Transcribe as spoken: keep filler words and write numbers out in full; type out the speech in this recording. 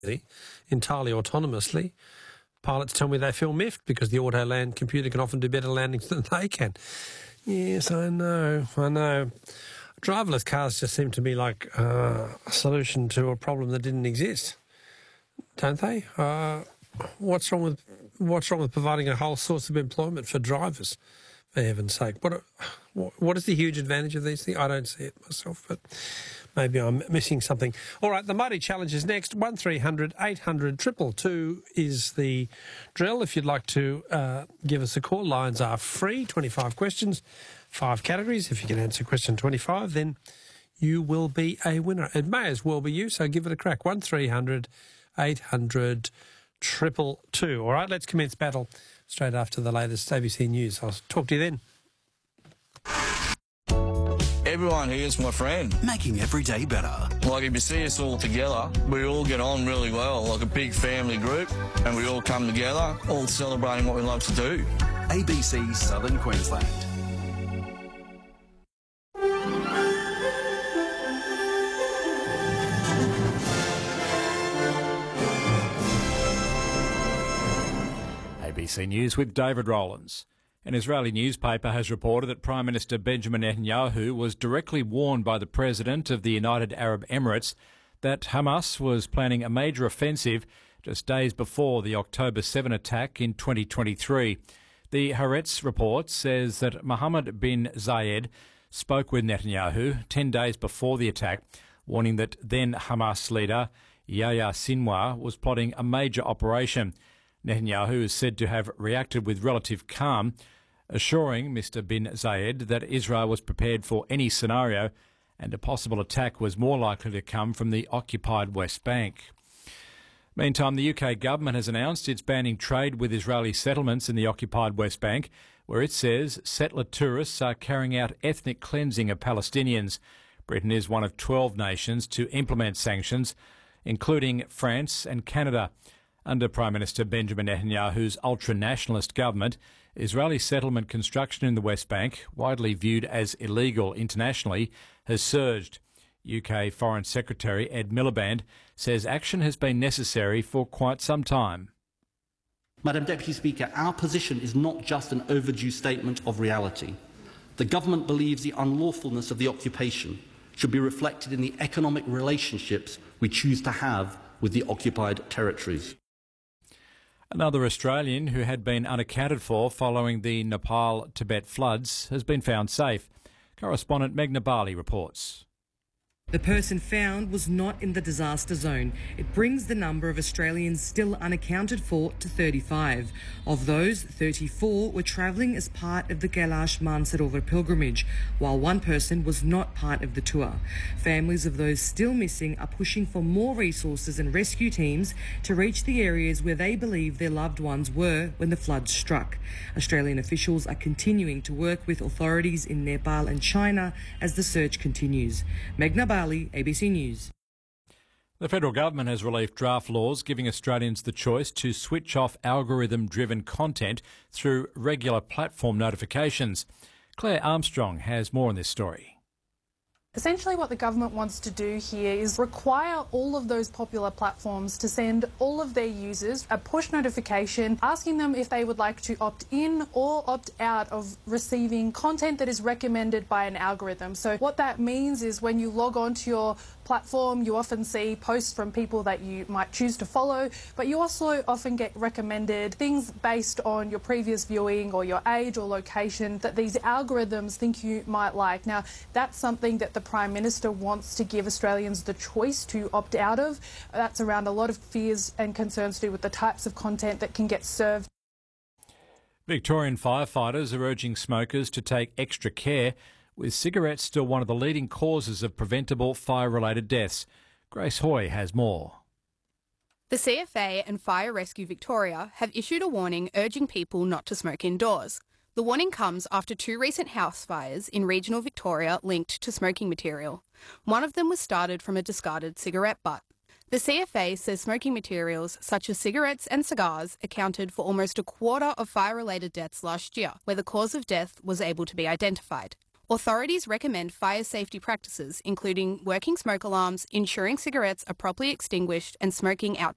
entirely autonomously. Pilots tell me they feel miffed because the Autoland computer can often do better landings than they can. Yes, I know, I know. Driverless cars just seem to me like uh, a solution to a problem that didn't exist, don't they? Uh, what's wrong with what's wrong with providing a whole source of employment for drivers? For heaven's sake, what what is the huge advantage of these things? I don't see it myself, but maybe I'm missing something. All right, the Mighty Challenge is next. One three hundred eight hundred two two two is the drill. If you'd like to uh, give us a call, lines are free. twenty-five questions, five categories. If you can answer question twenty-five, then you will be a winner. It may as well be you, so give it a crack. One three hundred eight hundred two two two. All right, let's commence battle straight after the latest A B C News. I'll talk to you then. Everyone here is my friend. Making every day better. Like, if you see us all together, we all get on really well, like a big family group, and we all come together, all celebrating what we love to do. A B C Southern Queensland. A B C News with David Rowlands. An Israeli newspaper has reported that Prime Minister Benjamin Netanyahu was directly warned by the President of the United Arab Emirates that Hamas was planning a major offensive just days before the October seventh attack in twenty twenty-three. The Haaretz report says that Mohammed bin Zayed spoke with Netanyahu ten days before the attack, warning that then Hamas leader Yahya Sinwar was plotting a major operation. Netanyahu is said to have reacted with relative calm, assuring Mister bin Zayed that Israel was prepared for any scenario and a possible attack was more likely to come from the occupied West Bank. Meantime, the U K government has announced it's banning trade with Israeli settlements in the occupied West Bank, where it says settler tourists are carrying out ethnic cleansing of Palestinians. Britain is one of twelve nations to implement sanctions, including France and Canada. Under Prime Minister Benjamin Netanyahu's ultra-nationalist government, Israeli settlement construction in the West Bank, widely viewed as illegal internationally, has surged. U K Foreign Secretary Ed Miliband says action has been necessary for quite some time. Madam Deputy Speaker, our position is not just an overdue statement of reality. The government believes the unlawfulness of the occupation should be reflected in the economic relationships we choose to have with the occupied territories. Another Australian who had been unaccounted for following the Nepal-Tibet floods has been found safe. Correspondent Meghna Bali reports. The person found was not in the disaster zone. It brings the number of Australians still unaccounted for to thirty-five. Of those, thirty-four were travelling as part of the Kailash Mansarovar pilgrimage, while one person was not part of the tour. Families of those still missing are pushing for more resources and rescue teams to reach the areas where they believe their loved ones were when the floods struck. Australian officials are continuing to work with authorities in Nepal and China as the search continues. Meghna Bali, A B C News. The federal government has released draft laws giving Australians the choice to switch off algorithm-driven content through regular platform notifications. Claire Armstrong has more on this story. Essentially what the government wants to do here is require all of those popular platforms to send all of their users a push notification asking them if they would like to opt in or opt out of receiving content that is recommended by an algorithm. So what that means is when you log on to your platform, you often see posts from people that you might choose to follow, but you also often get recommended things based on your previous viewing or your age or location that these algorithms think you might like. Now, that's something that the Prime Minister wants to give Australians the choice to opt out of. That's around a lot of fears and concerns to do with the types of content that can get served. Victorian firefighters are urging smokers to take extra care, with cigarettes still one of the leading causes of preventable fire-related deaths. Grace Hoy has more. The C F A and Fire Rescue Victoria have issued a warning urging people not to smoke indoors. The warning comes after two recent house fires in regional Victoria linked to smoking material. One of them was started from a discarded cigarette butt. The C F A says smoking materials such as cigarettes and cigars accounted for almost a quarter of fire-related deaths last year, where the cause of death was able to be identified. Authorities recommend fire safety practices, including working smoke alarms, ensuring cigarettes are properly extinguished and smoking outdoors.